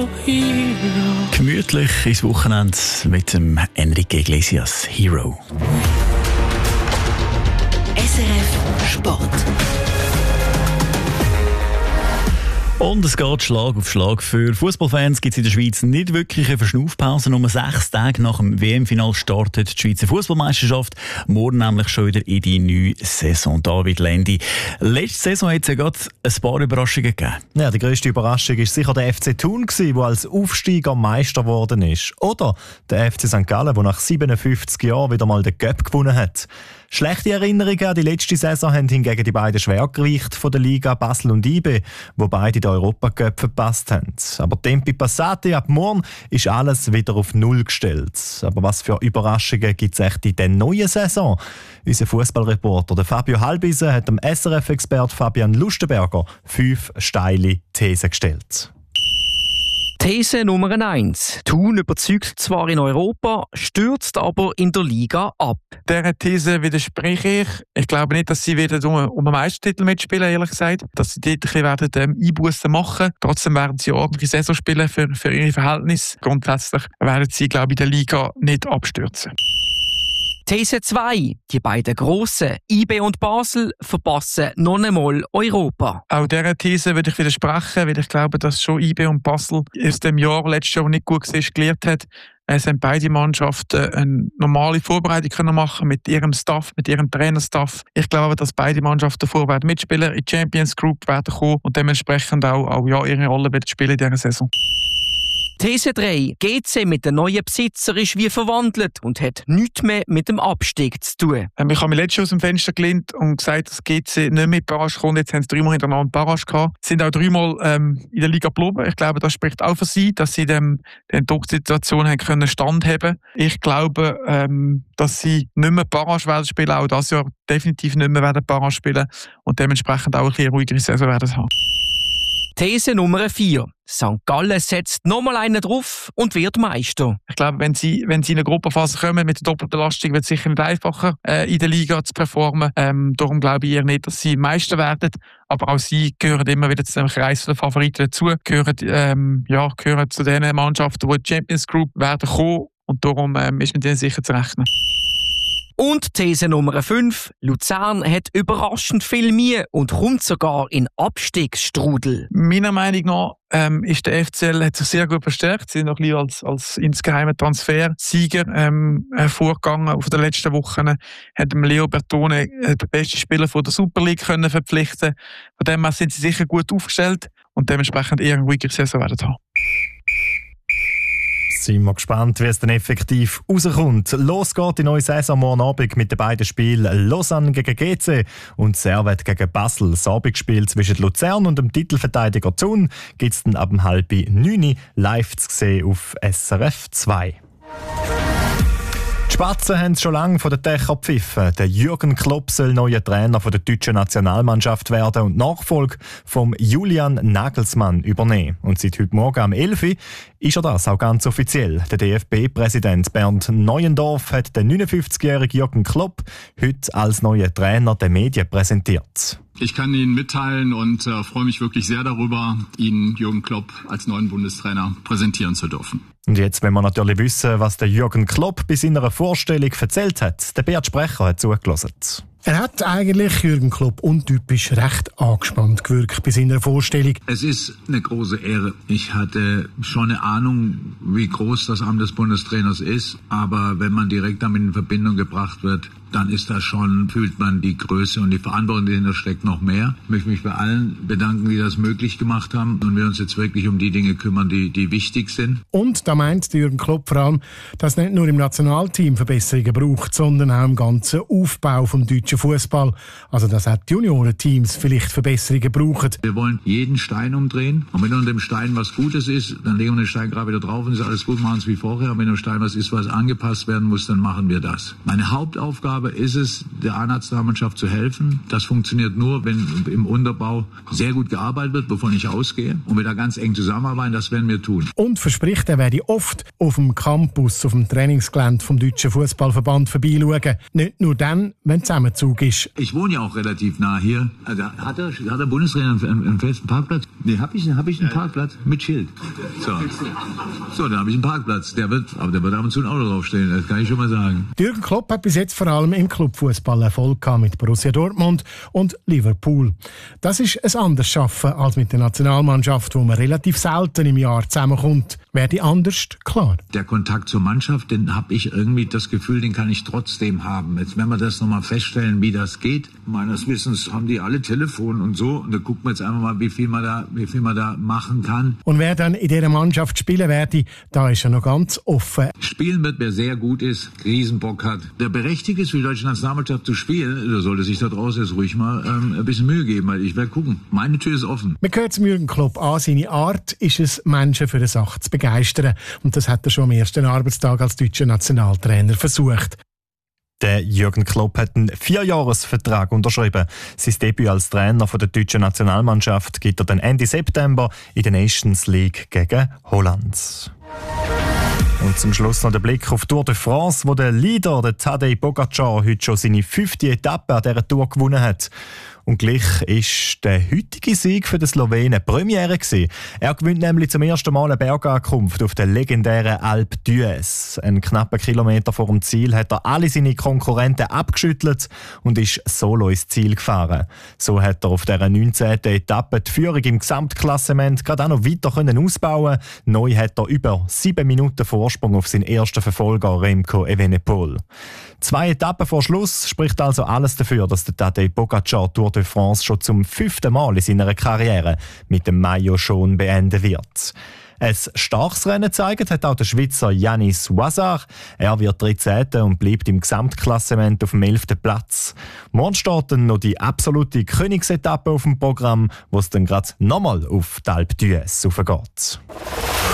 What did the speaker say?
Gemütlich ins Wochenende mit dem Enrique Iglesias Hero. SRF Sport. Und es geht Schlag auf Schlag. Für Fußballfans gibt es in der Schweiz nicht wirklich eine Verschnaufpause. Nur 6 Tage nach dem WM-Final startet die Schweizer Fußballmeisterschaft. Morgen nämlich schon wieder in die neue Saison. David Lendi. Letzte Saison hat es ja gerade ein paar Überraschungen gegeben. Ja, die grösste Überraschung war sicher der FC Thun, der als Aufsteiger Meister geworden ist. Oder der FC St. Gallen, der nach 57 Jahren wieder mal den Cup gewonnen hat. Schlechte Erinnerungen an die letzte Saison haben hingegen die beiden Schwergewichte von der Liga Basel und IB, wo beide den Europacup verpasst haben. Aber Tempi Passati, ab morgen ist alles wieder auf Null gestellt. Aber was für Überraschungen gibt es echt in der neuen Saison? Unser Fußballreporter Fabio Halbisen hat dem SRF-Expert Fabian Lustenberger 5 steile Thesen gestellt. These Nummer 1. Thun überzeugt zwar in Europa, stürzt aber in der Liga ab. Dieser These widerspreche ich. Ich glaube nicht, dass sie wieder um den Meistertitel mitspielen, ehrlich gesagt. Dass sie dort werden Einbussen machen. Trotzdem werden sie ordentliche Saison spielen für ihre Verhältnisse. Grundsätzlich werden sie, glaube ich, in der Liga nicht abstürzen. These 2. Die beiden Grossen, IB und Basel, verpassen noch einmal Europa. Auch dieser These würde ich widersprechen, weil ich glaube, dass schon IB und Basel aus dem Jahr, letztes Jahr nicht gut war, gelernt hat. Es haben beide Mannschaften eine normale Vorbereitung machen mit ihrem Staff, mit ihrem Trainerstaff. Ich glaube, dass beide Mannschaften vorwärts mitspielen, in die Champions Group werden kommen und dementsprechend auch ihre Rolle werden spielen in dieser Saison. These 3. GC mit dem neuen Besitzer ist wie verwandelt und hat nichts mehr mit dem Abstieg zu tun. Ich habe mich letztes Jahr aus dem Fenster gelehnt und gesagt, dass GC nicht mehr in die Barrage kommt. Jetzt haben sie 3-mal hintereinander die Barrage gehabt. Sie sind auch 3-mal in der Liga geblieben. Ich glaube, das spricht auch für sie, dass sie der Drucksituation haben standhaben. Ich glaube, dass sie nicht mehr Barrage werden spielen, auch dieses Jahr definitiv nicht mehr werden Barrage spielen und dementsprechend auch ein bisschen ruhigere Saison werden haben. These Nummer 4. St. Gallen setzt nochmal einen drauf und wird Meister. Ich glaube, wenn sie in eine Gruppenphase kommen mit der Doppelbelastung, wird es sicher nicht einfacher, in der Liga zu performen. Darum glaube ich eher nicht, dass sie Meister werden. Aber auch sie gehören immer wieder zu dem Kreis der Favoriten dazu. Gehören zu den Mannschaften, die in die Champions Group werden kommen. Und darum ist mit ihnen sicher zu rechnen. Und These Nummer 5. Luzern hat überraschend viel Mühe und kommt sogar in Abstiegsstrudel. Meiner Meinung nach ist der FCL hat sich sehr gut verstärkt. Sie sind noch ein bisschen als insgeheimer Transfersieger hervorgegangen auf den letzten Wochen. Hat Leo Bertone den besten Spieler von der Super League können verpflichten. Von dem her sind sie sicher gut aufgestellt und dementsprechend eher eine ruhigere Saison werden haben. Sind wir gespannt, wie es dann effektiv rauskommt. Los geht die neue Saison morgen Abend mit den beiden Spielen Lausanne gegen GC und Servette gegen Basel. Das Abendspiel zwischen Luzern und dem Titelverteidiger Thun gibt es dann ab 8:30 live zu sehen auf SRF 2. Die Spatzen haben es schon lange von den Dächern gepfiffen. Der Jürgen Klopp soll neuer Trainer der deutschen Nationalmannschaft werden und die Nachfolge von Julian Nagelsmann übernehmen. Und seit heute Morgen um 11 Uhr ist er das auch ganz offiziell. Der DFB-Präsident Bernd Neuendorf hat den 59-jährigen Jürgen Klopp heute als neuer Trainer der Medien präsentiert. Ich kann Ihnen mitteilen und freue mich wirklich sehr darüber, Ihnen Jürgen Klopp als neuen Bundestrainer präsentieren zu dürfen. Und jetzt wollen wir natürlich wissen, was der Jürgen Klopp bei seiner Vorstellung erzählt hat. Der Bert Sprecher hat zugelassen. Er hat eigentlich, Jürgen Klopp, untypisch recht angespannt gewirkt bei seiner Vorstellung. Es ist eine große Ehre. Ich hatte schon eine Ahnung, wie groß das Amt des Bundestrainers ist. Aber wenn man direkt damit in Verbindung gebracht wird, dann ist das schon, fühlt man die Größe und die Verantwortung, die dahinter steckt, noch mehr. Ich möchte mich bei allen bedanken, die das möglich gemacht haben und wir uns jetzt wirklich um die Dinge kümmern, die wichtig sind. Und da meint Jürgen Klopp vor allem, dass es nicht nur im Nationalteam Verbesserungen braucht, sondern auch im ganzen Aufbau vom deutschen Fußball. Also dass auch die Juniorenteams vielleicht Verbesserungen brauchen. Wir wollen jeden Stein umdrehen und wenn unter dem Stein was Gutes ist, dann legen wir den Stein gerade wieder drauf und ist alles gut, machen es wie vorher. Und wenn unter dem Stein was ist, was angepasst werden muss, dann machen wir das. Meine Hauptaufgabe ist es, der A-Nationalmannschaft zu helfen. Das funktioniert nur, wenn im Unterbau sehr gut gearbeitet wird, wovon ich ausgehe. Und wir da ganz eng zusammenarbeiten, das werden wir tun. Und verspricht, er werde oft auf dem Campus, auf dem Trainingsgelände vom Deutschen Fußballverband vorbeischauen. Nicht nur dann, wenn zusammen Bevorzugung ist. Ich wohne ja auch relativ nah hier. Also hat der Bundestrainer einen festen Parkplatz? Nee, hab ich einen Parkplatz mit Schild. So, dann habe ich einen Parkplatz. Der wird ab und zu ein Auto draufstehen, das kann ich schon mal sagen. Jürgen Klopp hat bis jetzt vor allem im Clubfußball Erfolg gehabt mit Borussia Dortmund und Liverpool. Das ist ein anderes Arbeiten als mit der Nationalmannschaft, wo man relativ selten im Jahr zusammenkommt. Wäre anders, klar. Der Kontakt zur Mannschaft, den habe ich irgendwie das Gefühl, den kann ich trotzdem haben. Jetzt werden wir das nochmal feststellen, wie das geht. Meines Wissens haben die alle Telefon und so. Und da gucken wir jetzt einfach mal, wie viel man da machen kann. Und wer dann in dieser Mannschaft spielen werde, da ist er noch ganz offen. Spielen wird, wer sehr gut ist, Riesenbock hat, der berechtigt ist, für die deutsche Nationalmannschaft zu spielen, da sollte sich da draußen jetzt ruhig mal ein bisschen Mühe geben, weil ich werde gucken. Meine Tür ist offen. Man hört es Jürgen Klopp an, seine Art ist es, Menschen für eine Sache zu begeistern. Und das hat er schon am ersten Arbeitstag als deutscher Nationaltrainer versucht. Der Jürgen Klopp hat einen 4-Jahres-Vertrag unterschrieben. Sein Debüt als Trainer der deutschen Nationalmannschaft gibt er dann Ende September in der Nations League gegen Holland. Und zum Schluss noch der Blick auf Tour de France, wo der Leader, der Tadej Pogačar, heute schon seine 5. Etappe an dieser Tour gewonnen hat. Und gleich ist der heutige Sieg für den Slowenen Premiere gewesen. Er gewinnt nämlich zum ersten Mal eine Bergankunft auf der legendären Alpe d'Huez. Einen knappen Kilometer vor dem Ziel hat er alle seine Konkurrenten abgeschüttelt und ist solo ins Ziel gefahren. So hat er auf dieser 19. Etappe die Führung im Gesamtklassement gerade auch noch weiter ausbauen können. Neu hat er über 7 Minuten Vorsprung auf seinen ersten Verfolger Remco Evenepoel. 2 Etappen vor Schluss spricht also alles dafür, dass der Tadej Pogačar Tour de France schon zum 5. Mal in seiner Karriere mit dem Maillot schon beenden wird. Ein starkes Rennen gezeigt hat auch der Schweizer Yanis Ouazzar. Er wird 13. und bleibt im Gesamtklassement auf dem 11. Platz. Morgen steht dann noch die absolute Königsetappe auf dem Programm, wo es dann gerade nochmal auf die Alpe d'Huez raufgeht.